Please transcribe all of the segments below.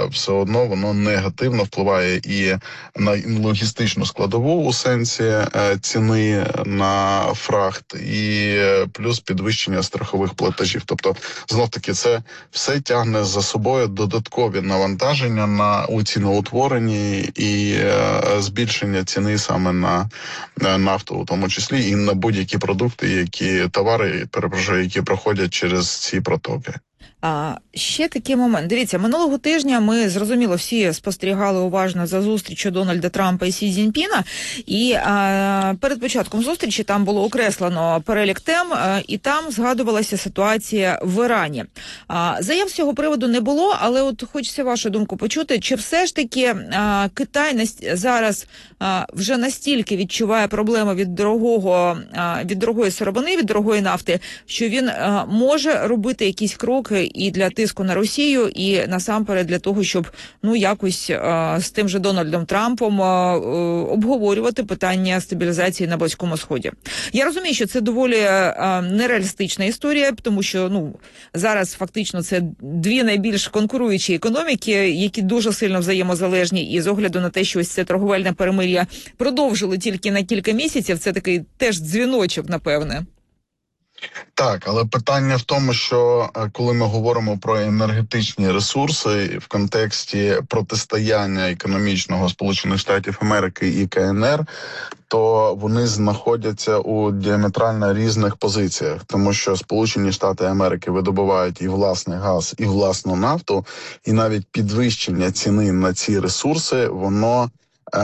все одно воно негативно впливає і на логістичну складову у сенсі ціни на фрахт, і плюс підвищення страхових платежів. Тобто, знов-таки, це все тягне за собою додаткові навантаження у ціноутворенні і збільшення ціни саме на нафту, у тому числі, і на будь-які продукти, товари, які проходять через ці протоки. Ще такий момент. Дивіться, минулого тижня ми, зрозуміло, всі спостерігали уважно за зустрічю Дональда Трампа і Сі Цзіньпіна, і перед початком зустрічі там було окреслено перелік тем, і там згадувалася ситуація в Ірані. Заяв з цього приводу не було, але от хочеться вашу думку почути, чи все ж таки Китай зараз вже настільки відчуває проблеми від дорогої сировини, від дорогої нафти, що він може робити якісь кроки і для тиску на Росію, і насамперед для того, щоб якось з тим же Дональдом Трампом обговорювати питання стабілізації на Близькому Сході. Я розумію, що це доволі нереалістична історія, тому що зараз фактично це дві найбільш конкуруючі економіки, які дуже сильно взаємозалежні, і з огляду на те, що ось це торговельне перемир'я продовжили тільки на кілька місяців, це такий теж дзвіночок, напевне. Так, але питання в тому, що коли ми говоримо про енергетичні ресурси в контексті протистояння економічного Сполучених Штатів Америки і КНР, то вони знаходяться у діаметрально різних позиціях, тому що Сполучені Штати Америки видобувають і власний газ, і власну нафту, і навіть підвищення ціни на ці ресурси, воно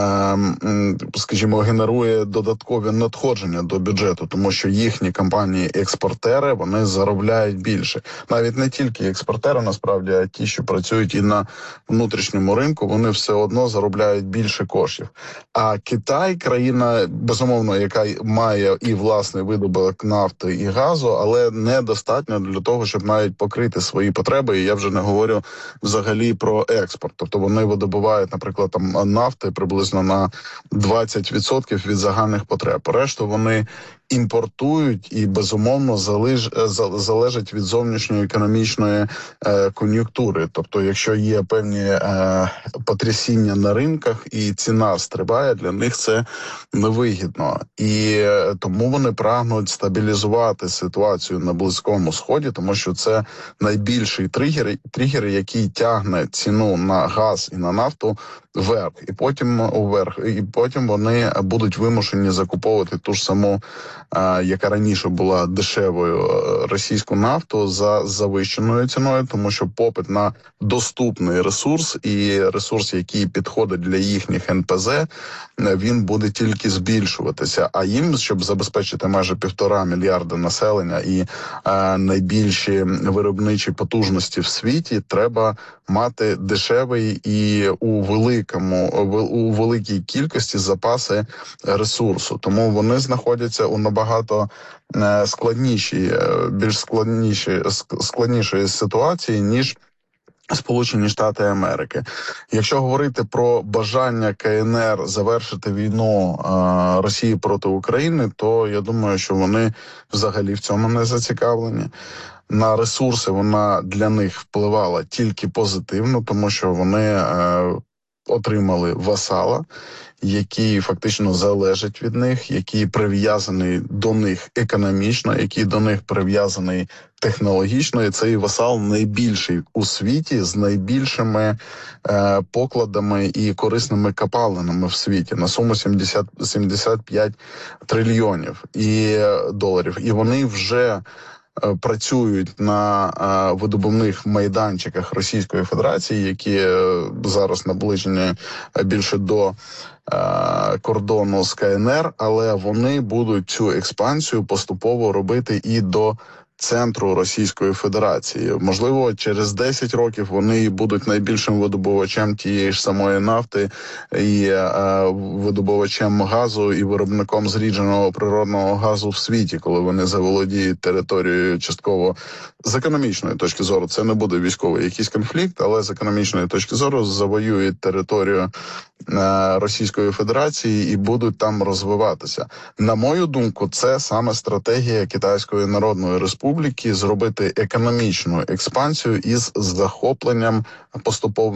скажімо, генерує додаткові надходження до бюджету, тому що їхні компанії-експортери, вони заробляють більше. Навіть не тільки експортери, насправді, а ті, що працюють і на внутрішньому ринку, вони все одно заробляють більше коштів. А Китай, країна, безумовно, яка має і власний видобуток нафти і газу, але недостатньо для того, щоб навіть покрити свої потреби, і я вже не говорю взагалі про експорт. Тобто вони видобувають, наприклад, там нафти приблизно на 20% від загальних потреб. Решту вони імпортують і, безумовно, залежать від зовнішньої економічної кон'юнктури. Тобто, якщо є певні потрясіння на ринках і ціна стрибає, для них це невигідно. І тому вони прагнуть стабілізувати ситуацію на Близькому Сході, тому що це найбільший тригер, який тягне ціну на газ і на нафту вверх, і потім вони будуть вимушені закуповувати ту ж саму, яка раніше була дешевою, російську нафту за завищеною ціною, тому що попит на доступний ресурс і ресурс, який підходить для їхніх НПЗ, він буде тільки збільшуватися. А їм, щоб забезпечити майже 1,5 мільярда населення і найбільші виробничі потужності в світі, треба мати дешевий і у великій кількості запаси ресурсу. Тому вони знаходяться у набагато складнішої ситуації, ніж Сполучені Штати Америки. Якщо говорити про бажання КНР завершити війну Росії проти України, то я думаю, що вони взагалі в цьому не зацікавлені. На ресурси вона для них впливала тільки позитивно, тому що вони отримали васала, який фактично залежить від них, який прив'язаний до них економічно, який до них прив'язаний технологічно. І цей васал найбільший у світі з найбільшими покладами і корисними копалинами в світі на суму 75 трильйонів доларів. І вони вже працюють на видобувних майданчиках Російської Федерації, які зараз наближені більше до кордону з КНР, але вони будуть цю експансію поступово робити і до центру Російської Федерації. Можливо, через 10 років вони будуть найбільшим видобувачем тієї ж самої нафти і видобувачем газу і виробником зрідженого природного газу в світі, коли вони заволодіють територією частково з економічної точки зору. Це не буде військовий якийсь конфлікт, але з економічної точки зору завоюють територію Російської Федерації і будуть там розвиватися. На мою думку, це саме стратегія Китайської Народної Республіки зробити економічну експансію із захопленням поступовим